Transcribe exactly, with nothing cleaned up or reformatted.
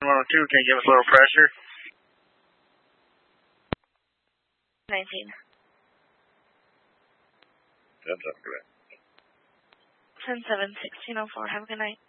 one oh two, can you give us a little pressure? nineteen. ten seven, go ahead. ten seven, sixteen oh four. Have a good night.